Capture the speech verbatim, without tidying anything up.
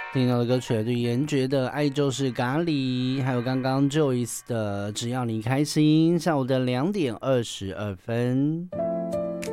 听到的歌曲来自严爵的《爱就是咖喱》，还有刚刚 Joyce 的《只要你开心》。下午的两点二十二分。